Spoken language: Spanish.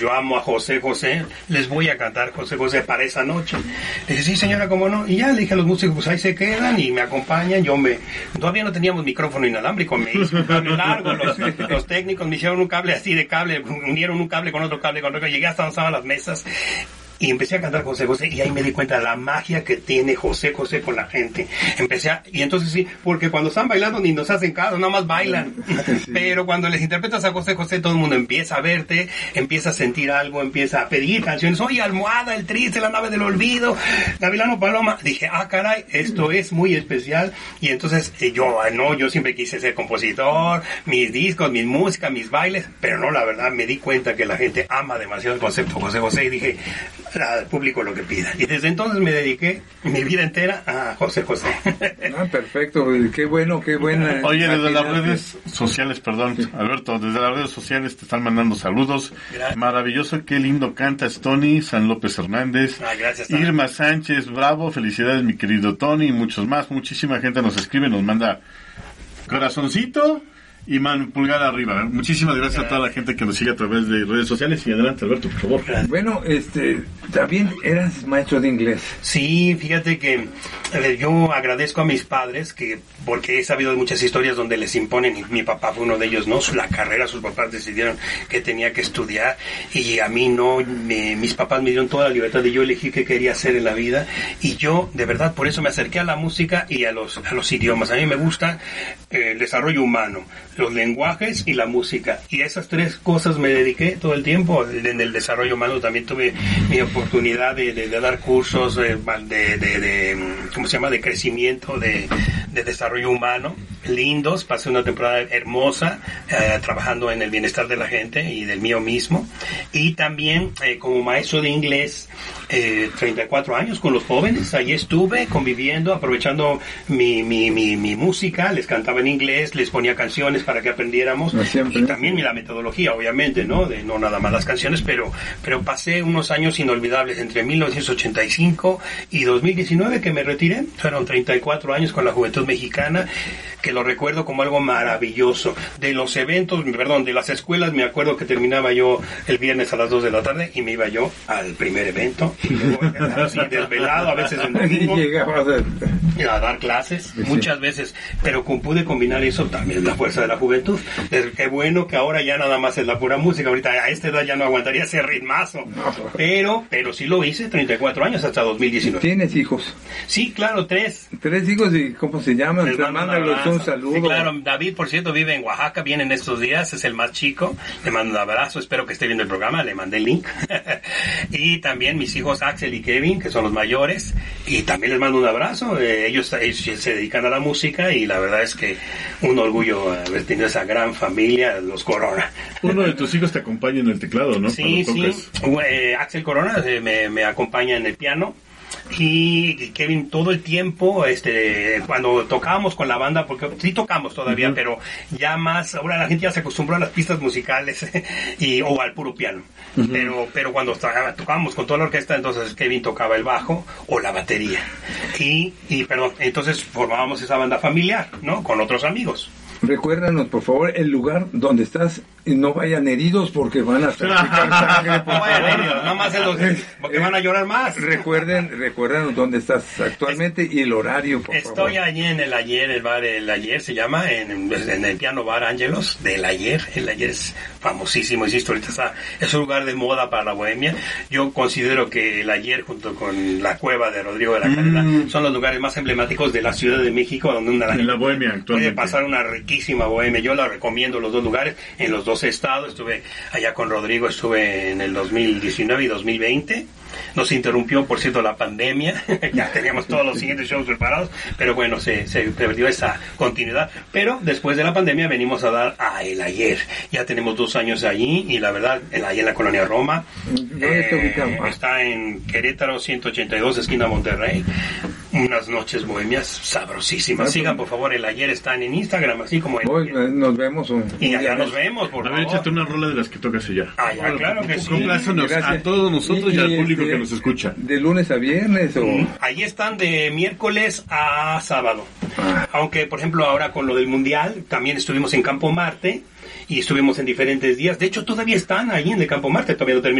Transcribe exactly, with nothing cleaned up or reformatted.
yo amo a José José, les voy a cantar José José para esa noche. Le dije, sí señora, cómo no. Y ya le dije a los músicos, pues ahí se quedan y me acompañan. Yo me, todavía no teníamos micrófono inalámbrico, me hizo un cable largo, los, los técnicos me hicieron un cable así de cable, unieron un cable con otro cable con otro, llegué hasta donde estaban las mesas. Y empecé a cantar José José y ahí me di cuenta de la magia que tiene José José con la gente. Empecé a, y entonces sí, porque cuando están bailando ni nos hacen caso, nada más bailan. Sí. Pero cuando les interpretas a José José, todo el mundo empieza a verte, empieza a sentir algo, empieza a pedir canciones. Oye, Almohada, El Triste, La Nave del Olvido, Gavilano Paloma. Dije, ah, caray, esto es muy especial. Y entonces eh, yo, no, yo siempre quise ser compositor, mis discos, mis música, mis bailes, pero no, la verdad, me di cuenta que la gente ama demasiado el concepto José José y dije, al público lo que pida. Y desde entonces me dediqué mi vida entera a José José. Ah, perfecto, qué bueno, qué buena. Oye, desde las redes sociales, perdón, sí. Alberto, desde las redes sociales te están mandando saludos. Gracias. Maravilloso, qué lindo cantas, Tony, San López Hernández, ah, gracias, Irma Sánchez, bravo, felicidades mi querido Tony, y muchos más, muchísima gente nos escribe, nos manda corazoncito y man, pulgar arriba. Muchísimas gracias, gracias a toda la gente que nos sigue a través de redes sociales. Y adelante, Alberto, por favor. Gracias. Bueno, este, también eras maestro de inglés. Sí, fíjate que eh, yo agradezco a mis padres que porque he sabido de muchas historias donde les imponen, y mi papá fue uno de ellos, ¿no? La carrera, sus papás decidieron que tenía que estudiar y a mí no, me, mis papás me dieron toda la libertad de yo elegir qué quería hacer en la vida y yo, de verdad, por eso me acerqué a la música y a los, a los idiomas. A mí me gusta eh, el desarrollo humano, los lenguajes y la música. Y a esas tres cosas me dediqué todo el tiempo. En el desarrollo humano también tuve mi oportunidad de, de, de dar cursos de, de, de, de, ¿cómo se llama?, de crecimiento, de, de desarrollo humano, lindos. Pasé una temporada hermosa eh, trabajando en el bienestar de la gente y del mío mismo. Y también eh, como maestro de inglés, eh, treinta y cuatro años con los jóvenes. Allí estuve conviviendo, aprovechando mi, mi, mi, mi música. Les cantaba en inglés, les ponía canciones para que aprendiéramos. No y también la metodología, obviamente, ¿no? De no nada más las canciones, pero, pero pasé unos años inolvidables entre mil novecientos ochenta y cinco y dos mil diecinueve que me retiré. Fueron treinta y cuatro años con la Juventud Mexicana, que lo recuerdo como algo maravilloso. De los eventos, perdón, de las escuelas, me acuerdo que terminaba yo el viernes a las dos de la tarde y me iba yo al primer evento, y luego así desvelado, a veces en domingo, a dar clases, sí. Muchas veces, pero pude combinar eso también, la fuerza de la juventud. Qué bueno que ahora ya nada más es la pura música, ahorita a esta edad ya no aguantaría ese ritmazo, pero, pero sí lo hice, treinta y cuatro años hasta dos mil diecinueve. ¿Tienes hijos? Sí, claro, tres. ¿Tres hijos y cómo se llaman? Mándalos un saludo. Sí, claro, David, por cierto, vive en Oaxaca, viene en estos días, es el más chico, le mando un abrazo, espero que esté viendo el programa, le mandé el link. Y también mis hijos Axel y Kevin, que son los mayores, y también les mando un abrazo. eh, ellos, ellos se dedican a la música y la verdad es que un orgullo haber tenido esa gran familia, los Corona. Uno de tus hijos te acompaña en el teclado, ¿no? Sí, sí, eh, Axel Corona eh, me, me acompaña en el piano. Y Kevin todo el tiempo, este, cuando tocábamos con la banda, porque sí tocamos todavía, uh-huh. Pero ya más, ahora la gente ya se acostumbró a las pistas musicales y o al puro piano. Uh-huh. Pero, pero cuando tocábamos con toda la orquesta, entonces Kevin tocaba el bajo o la batería. Y, y perdón, entonces formábamos esa banda familiar, ¿no? Con otros amigos. Recuérdanos, por favor, el lugar donde estás y no vayan heridos porque van a salpicar sangre. No vayan heridos, nada más en los, porque van a llorar más. Recuerden, recuérdanos dónde estás actualmente es, y el horario, por estoy favor. Estoy allí en el Ayer, el bar El Ayer se llama, en, en el piano bar Ángelos del Ayer. El Ayer es famosísimo, insisto, ahorita está, es un lugar de moda para la bohemia. Yo considero que el Ayer junto con la Cueva de Rodrigo de la Cadena mm. son los lugares más emblemáticos de la Ciudad de México, donde una en la bohemia actualmente puede pasar una riquísima bohemia. Yo la recomiendo los dos lugares, en los dos estados. Estuve allá con Rodrigo, estuve en el dos mil diecinueve y dos mil veinte. Nos interrumpió, por cierto, la pandemia. Ya teníamos todos los siguientes shows preparados, pero bueno, se, se perdió esa continuidad. Pero después de la pandemia venimos a dar a El Ayer. Ya tenemos dos años allí y la verdad, el Ayer en la colonia Roma. Eh, está en Querétaro ciento ochenta y dos, esquina Monterrey. Unas noches bohemias sabrosísimas. Sigan, por favor, El Ayer están en Instagram, así como en... Hoy nos vemos. Un... Y allá nos vemos, por favor. A ver, échate una rola de las que tocas allá. Ah, ya, claro que sí. Complácenos a todos nosotros y, y al público de, que nos escucha. ¿De lunes a viernes o...? Mm. Ahí están de miércoles a sábado. Ah. Aunque, por ejemplo, ahora con lo del Mundial, también estuvimos en Campo Marte. y estuvimos en diferentes días. De hecho, todavía están ahí en el Campo Marte, todavía no terminaron